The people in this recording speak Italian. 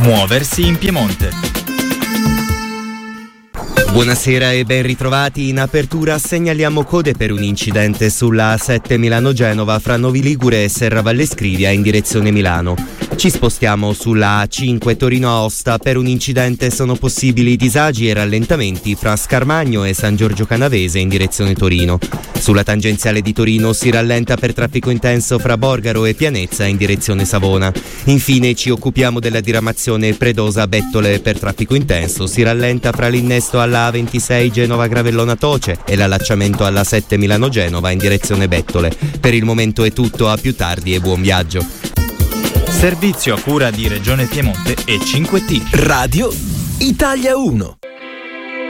Muoversi in Piemonte. Buonasera e ben ritrovati. In apertura segnaliamo code per un incidente sulla A7 Milano-Genova fra Novi Ligure e Serravalle Scrivia in direzione Milano. Ci spostiamo sulla A5 Torino-Aosta. Per un incidente sono possibili disagi e rallentamenti fra Scarmagno e San Giorgio Canavese in direzione Torino. Sulla tangenziale di Torino si rallenta per traffico intenso fra Borgaro e Pianezza in direzione Savona. Infine ci occupiamo della diramazione Predosa-Bettole. Per traffico intenso si rallenta fra l'innesto alla A26 Genova-Gravellona-Toce e l'allacciamento alla 7 Milano-Genova in direzione Bettole. Per il momento è tutto, a più tardi e buon viaggio. Servizio a cura di Regione Piemonte e 5T. Radio Italia 1.